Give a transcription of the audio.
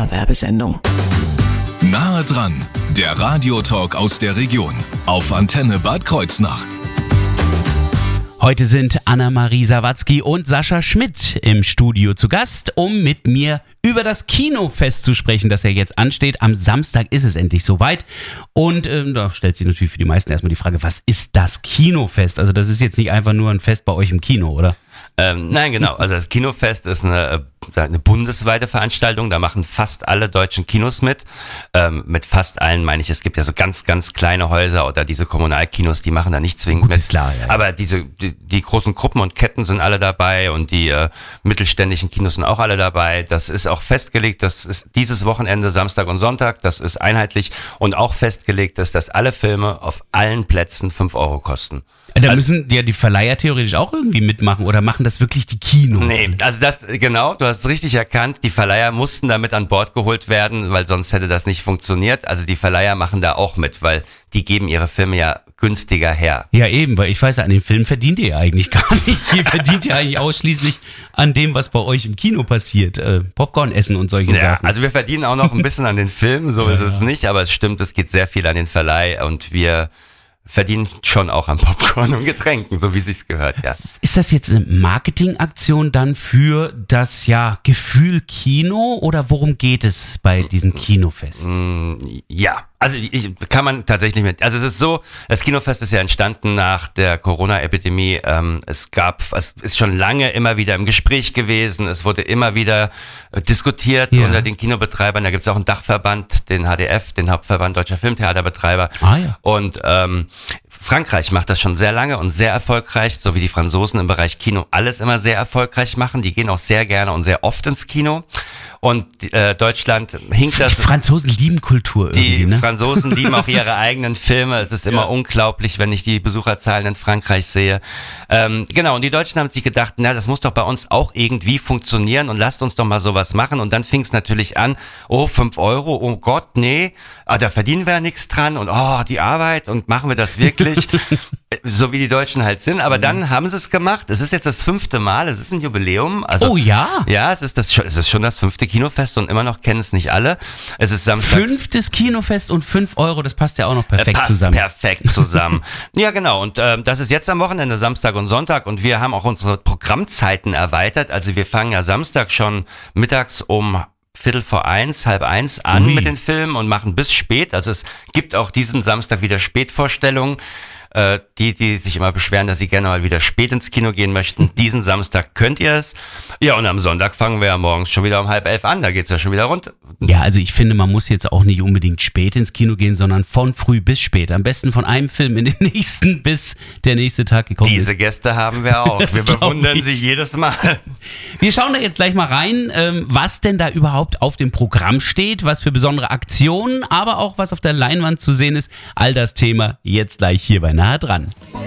Dauerwerbesendung. Nahe dran, der Radiotalk aus der Region auf Antenne Bad Kreuznach. Heute sind Anna-Marie Sawatzki und Sascha Schmidt im Studio zu Gast, um mit mir über das Kinofest zu sprechen, das ja jetzt ansteht. Am Samstag ist es endlich soweit. Und da stellt sich natürlich für die meisten erstmal die Frage, was ist das Kinofest? Also das ist jetzt nicht einfach nur ein Fest bei euch im Kino, oder? Nein, genau. Also das Kinofest ist eine bundesweite Veranstaltung. Da machen fast alle deutschen Kinos mit. Mit fast allen meine ich, es gibt ja so ganz, ganz kleine Häuser oder diese Kommunalkinos, die machen da nicht zwingend mit. Ist klar, ja. Aber die großen Gruppen und Ketten sind alle dabei und die mittelständischen Kinos sind auch alle dabei. Das ist auch festgelegt, das ist dieses Wochenende, Samstag und Sonntag, das ist einheitlich und auch festgelegt ist, dass alle Filme auf allen Plätzen 5 Euro kosten. Da müssen ja die Verleiher theoretisch auch irgendwie mitmachen oder machen das wirklich die Kinos? Nee, also genau, du hast es richtig erkannt, die Verleiher mussten damit an Bord geholt werden, weil sonst hätte das nicht funktioniert. Also die Verleiher machen da auch mit, weil die geben ihre Filme ja günstiger her. Ja eben, weil ich weiß ja, an den Film verdient ihr ja eigentlich gar nicht. Ihr verdient ja eigentlich ausschließlich an dem, was bei euch im Kino passiert. Popcorn essen und solche Sachen. Also wir verdienen auch noch ein bisschen an den Filmen, so ist es nicht, aber es stimmt, es geht sehr viel an den Verleih und wir verdienen schon auch an Popcorn und Getränken, so wie es sich gehört, ja. Ist das jetzt eine Marketingaktion dann für das Gefühl Kino oder worum geht es bei diesem Kinofest? Ja, also kann man tatsächlich mit. Also es ist so, das Kinofest ist ja entstanden nach der Corona-Epidemie. Es ist schon lange immer wieder im Gespräch gewesen. Es wurde immer wieder diskutiert unter den Kinobetreibern. Da gibt es auch einen Dachverband, den HDF, den Hauptverband Deutscher Filmtheaterbetreiber. Und Frankreich macht das schon sehr lange und sehr erfolgreich, so wie die Franzosen im Bereich Kino alles immer sehr erfolgreich machen. Die gehen auch sehr gerne und sehr oft ins Kino. Und Deutschland hinkt das. Die Franzosen lieben Kultur irgendwie, Die ne? Franzosen lieben auch ihre eigenen Filme. Es ist immer unglaublich, wenn ich die Besucherzahlen in Frankreich sehe. Genau, und die Deutschen haben sich gedacht, das muss doch bei uns auch irgendwie funktionieren und lasst uns doch mal sowas machen. Und dann fing es natürlich an, 5 Euro, oh Gott, nee, da verdienen wir ja nichts dran und die Arbeit und machen wir das wirklich? So wie die Deutschen halt sind. Aber dann haben sie es gemacht. Es ist jetzt das 5. Mal, es ist ein Jubiläum. Also, oh ja? Ja, es ist schon das 5. Kinofest und immer noch kennen es nicht alle. Es ist samstags. 5. Kinofest und 5 Euro, das passt ja auch noch perfekt passt zusammen. Perfekt zusammen. Ja, genau. Und das ist jetzt am Wochenende, Samstag und Sonntag. Und wir haben auch unsere Programmzeiten erweitert. Also wir fangen ja Samstag schon mittags um 1:15, 1:30 an mit den Filmen und machen bis spät. Also es gibt auch diesen Samstag wieder Spätvorstellungen. Die sich immer beschweren, dass sie gerne mal wieder spät ins Kino gehen möchten. Diesen Samstag könnt ihr es. Ja, und am Sonntag fangen wir ja morgens schon wieder um 10:30 an. Da geht's ja schon wieder runter. Ja, also ich finde, man muss jetzt auch nicht unbedingt spät ins Kino gehen, sondern von früh bis spät. Am besten von einem Film in den nächsten, bis der nächste Tag gekommen ist. Diese Gäste haben wir auch. Wir bewundern sie jedes Mal. Wir schauen da jetzt gleich mal rein, was denn da überhaupt auf dem Programm steht, was für besondere Aktionen, aber auch was auf der Leinwand zu sehen ist. All das Thema jetzt gleich hier bei Nahe dran.